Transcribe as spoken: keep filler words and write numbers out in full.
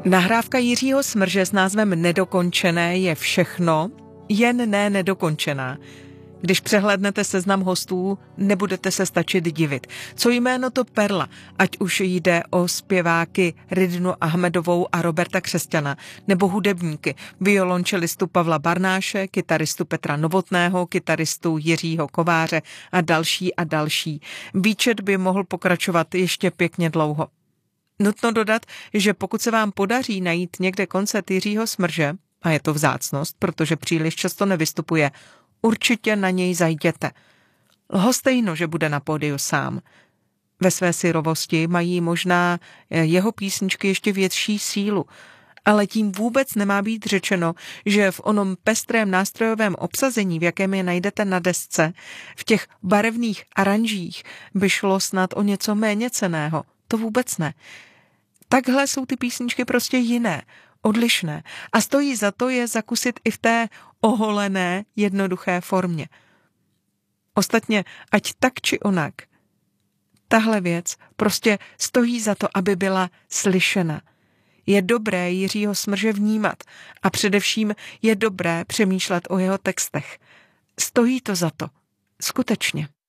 Nahrávka Jiřího Smrže s názvem Nedokončené je všechno, jen ne nedokončená. Když přehlédnete seznam hostů, nebudete se stačit divit. Co jméno to Perla, ať už jde o zpěváky Ridnu Ahmedovou a Roberta Křesťana, nebo hudebníky, violončelistu Pavla Barnáše, kytaristu Petra Novotného, kytaristu Jiřího Kováře a další a další. Výčet by mohl pokračovat ještě pěkně dlouho. Nutno dodat, že pokud se vám podaří najít někde koncert Jiřího Smrže, a je to vzácnost, protože příliš často nevystupuje, určitě na něj zajděte. Lhostejno, že bude na pódiu sám. Ve své syrovosti mají možná jeho písničky ještě větší sílu, ale tím vůbec nemá být řečeno, že v onom pestrém nástrojovém obsazení, v jakém je najdete na desce, v těch barevných aranžích, by šlo snad o něco méně cenného. To vůbec ne. Takhle jsou ty písničky prostě jiné, odlišné a stojí za to je zakusit i v té oholené, jednoduché formě. Ostatně, ať tak či onak, tahle věc prostě stojí za to, aby byla slyšena. Je dobré Jiřího Smrže vnímat a především je dobré přemýšlet o jeho textech. Stojí to za to. Skutečně.